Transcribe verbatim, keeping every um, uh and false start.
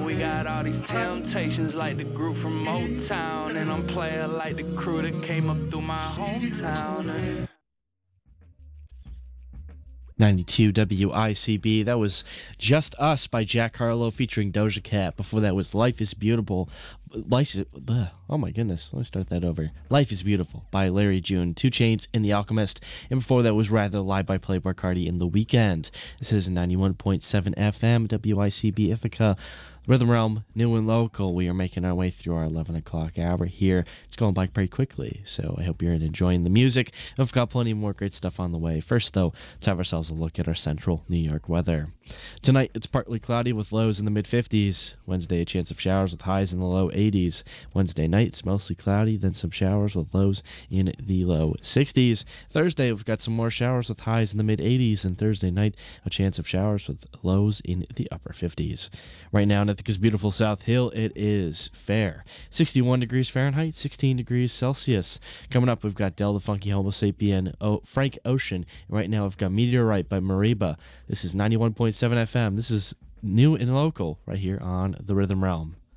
we got all these temptations like the group from Motown. And I'm player like the crew that came up through my hometown. ninety-two W I C B. That was Just Us by Jack Harlow featuring Doja Cat. Before that was Life is Beautiful. Life is, oh my goodness. Let me start that over. Life is Beautiful by Larry June, Two Chainz, and The Alchemist. And before that was Rather Lie by Playboi Carti in The Weekend. This is ninety-one point seven F M, W I C B Ithaca. Rhythm Realm, new and local. We are making our way through our eleven o'clock hour here. It's going by pretty quickly, so I hope you're enjoying the music. We've got plenty more great stuff on the way. First, though, let's have ourselves a look at our central New York weather. Tonight, it's partly cloudy with lows in the mid-fifties. Wednesday, a chance of showers with highs in the low eighties. Wednesday night, it's mostly cloudy, then some showers with lows in the low sixties. Thursday, we've got some more showers with highs in the mid-eighties, and Thursday night, a chance of showers with lows in the upper fifties. Right now, in Ithaca's beautiful South Hill, it is fair. sixty-one degrees Fahrenheit, sixteen degrees Celsius. Coming up, we've got Del the Funky Homo Sapien, oh, Frank Ocean. And right now, we've got Meteorite by Mariba. This is ninety-one point seven F M. This is new and local right here on the Rhythm Realm.